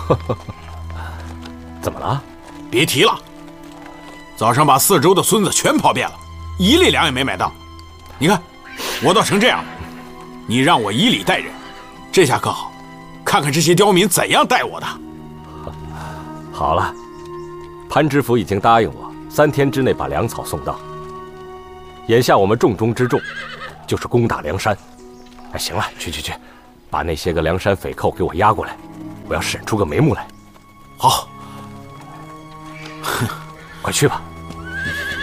怎么了？ 别提了，早上把4周的孙子全跑遍了，1粒粮也没买到。你看，我倒成这样了，你让我以礼待人，这下可好，看看这些刁民怎样待我的。 好了，潘知府已经答应我，3天之内把粮草送到。眼下我们重中之重就是攻打梁山。哎，行了，去，把那些个梁山匪寇给我押过来，我要审出个眉目来。 好， 快去吧。